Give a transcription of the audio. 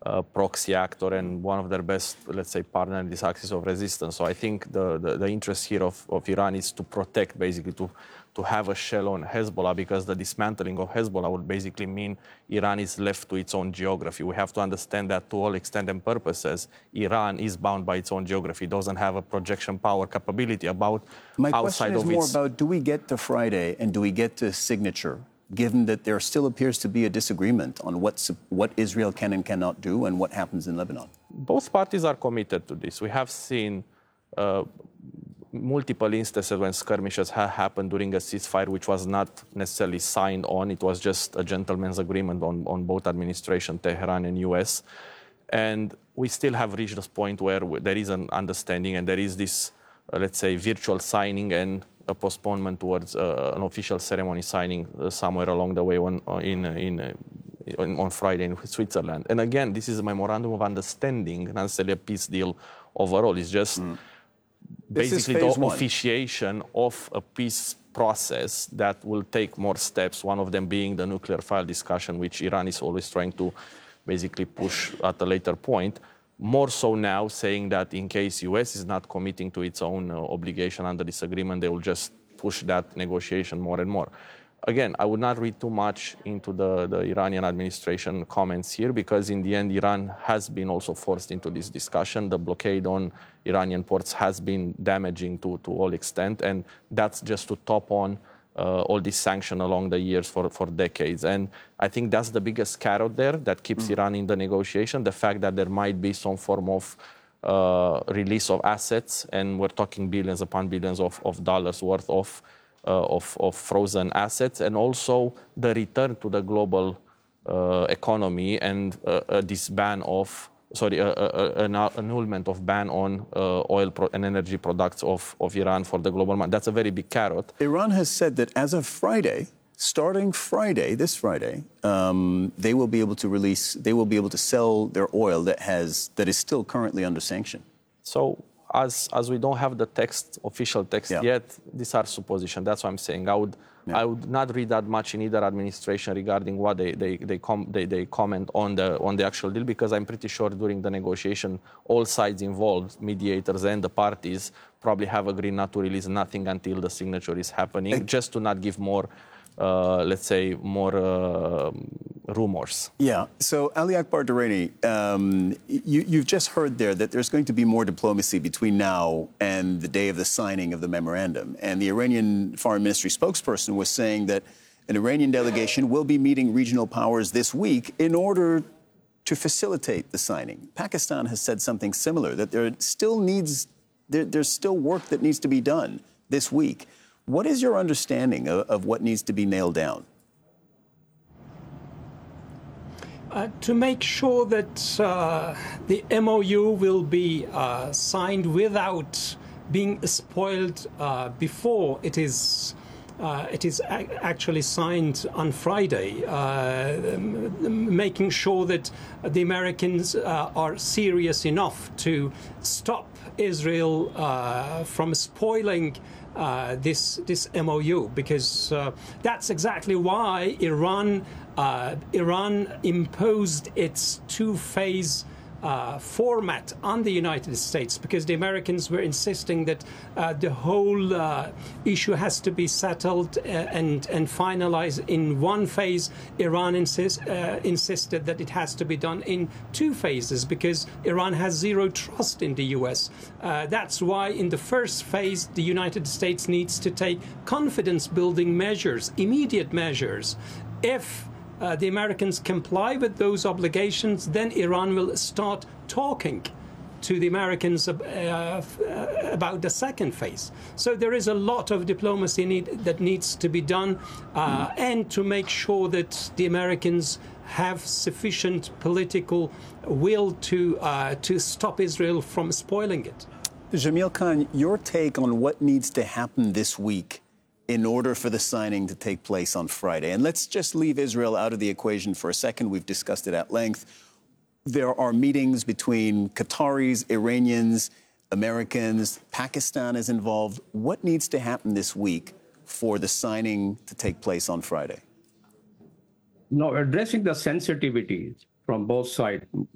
proxy actor and one of their best, let's say, partner in this axis of resistance. So I think the interest here of Iran is to protect, basically, to have a shell on Hezbollah, because the dismantling of Hezbollah would basically mean Iran is left to its own geography. We have to understand that to all extent and purposes, Iran is bound by its own geography. It doesn't have a projection power capability about My outside question is of more its... about, do we get to Friday and do we get to signature, given that there still appears to be a disagreement on what Israel can and cannot do and what happens in Lebanon? Both parties are committed to this. We have seen multiple instances when skirmishes have happened during a ceasefire which was not necessarily signed on. It was just a gentleman's agreement on both administration, Tehran and US. And we still have reached this point where there is an understanding and there is this, let's say, virtual signing and a postponement towards an official ceremony signing somewhere along the way on Friday in Switzerland. And again, this is a memorandum of understanding, not necessarily a peace deal overall. It's just basically the officiation of a peace process that will take more steps, one of them being the nuclear file discussion, which Iran is always trying to basically push at a later point. More so now, saying that in case US is not committing to its own obligation under this agreement, they will just push that negotiation more and more. Again, I would not read too much into the Iranian administration comments here, because in the end, Iran has been also forced into this discussion. The blockade on Iranian ports has been damaging to all extent, and that's just to top on all this sanction along the years for decades. And I think that's the biggest carrot there that keeps Iran in the negotiation, the fact that there might be some form of release of assets, and we're talking billions upon billions of dollars worth of frozen assets, and also the return to the global economy and this ban of, annulment of ban on oil and energy products of Iran for the global market. That's a very big carrot. Iran has said that as of Friday, starting Friday, this Friday, they will be able to sell their oil that is still currently under sanction. So as we don't have the official text yet, these are suppositions. That's what I'm saying. I would not read that much in either administration regarding what they comment on the actual deal, because I'm pretty sure during the negotiation, all sides involved, mediators and the parties, probably have agreed not to release nothing until the signature is happening, just to not give more, let's say, more rumors. Yeah. So, Ali Akbar Durrani, you've just heard there that there's going to be more diplomacy between now and the day of the signing of the memorandum. And the Iranian Foreign Ministry spokesperson was saying that an Iranian delegation will be meeting regional powers this week in order to facilitate the signing. Pakistan has said something similar, that there's still work that needs to be done this week. What is your understanding of what needs to be nailed down? To make sure that the MOU will be signed without being spoiled before it is actually signed on Friday, making sure that the Americans are serious enough to stop Israel from spoiling this MOU, because that's exactly why Iran imposed its two-phase format on the United States, because the Americans were insisting that the whole issue has to be settled and finalized in one phase. Iran insisted that it has to be done in two phases, because Iran has zero trust in the U.S. That's why in the first phase, the United States needs to take confidence-building measures, immediate measures. If the Americans comply with those obligations, then Iran will start talking to the Americans about the second phase. So there is a lot of diplomacy that needs to be done, and to make sure that the Americans have sufficient political will to stop Israel from spoiling it. Jamil Khan, your take on what needs to happen this week in order for the signing to take place on Friday. And let's just leave Israel out of the equation for a second. We've discussed it at length. There are meetings between Qataris, Iranians, Americans. Pakistan is involved. What needs to happen this week for the signing to take place on Friday? No, addressing the sensitivities from both sides.